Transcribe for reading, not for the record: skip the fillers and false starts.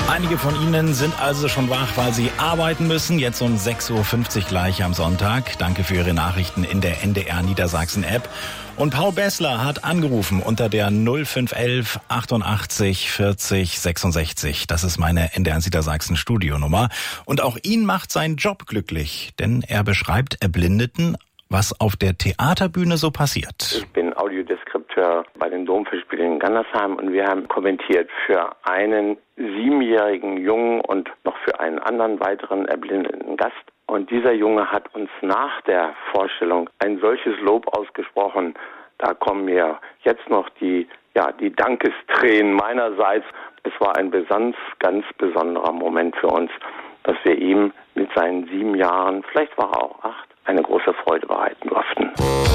Einige von Ihnen sind also schon wach, weil sie arbeiten müssen. Jetzt um 6.50 Uhr gleich am Sonntag. Danke für Ihre Nachrichten in der NDR Niedersachsen App. Und Paul Bessler hat angerufen unter der 0511 88 40 66. Das ist meine NDR Niedersachsen Studionummer. Und auch ihn macht sein Job glücklich, denn er beschreibt Erblindeten, was auf der Theaterbühne so passiert. Ich bin Audiodeskripteur bei den Domfestspielen in Gandersheim und wir haben kommentiert für einen 7-jährigen Jungen und noch für einen anderen weiteren erblindeten Gast. Und dieser Junge hat uns nach der Vorstellung ein solches Lob ausgesprochen. Da kommen mir jetzt noch die Dankestränen meinerseits. Es war ein ganz besonderer Moment für uns, dass wir ihm mit seinen 7 Jahren, vielleicht war er auch 8, eine große Freude bereiten durften.